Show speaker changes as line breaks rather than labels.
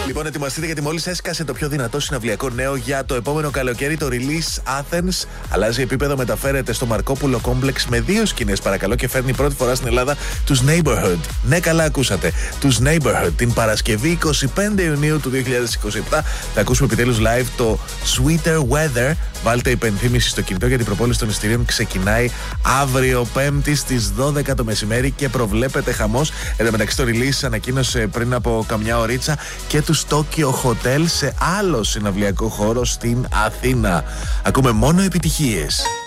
Λοιπόν, ετοιμαστείτε γιατί μόλις έσκασε το πιο δυνατό συναυλιακό νέο για το επόμενο καλοκαίρι. Το Release Athens αλλάζει επίπεδο, μεταφέρεται στο Μαρκόπουλο Κόμπλεξ με 2 σκηνές, παρακαλώ, και φέρνει πρώτη φορά στην Ελλάδα τους Neighborhood. Ναι, καλά ακούσατε. Τους Neighborhood την Παρασκευή 25 Ιουνίου του 2027. Θα ακούσουμε επιτέλους live το Sweeter Weather. Βάλτε υπενθύμηση στο κινητό γιατί η προπόληση των εισιτηρίων ξεκινάει αύριο Πέμπτη στις 12 το μεσημέρι και προβλέπεται χαμός. Εν τω μεταξύ, το Release ανακοίνωσε πριν από καμιά ωρίτσα και του Tokyo Hotel σε άλλο συναυλιακό χώρο στην Αθήνα. Ακούμε μόνο επιτυχίες.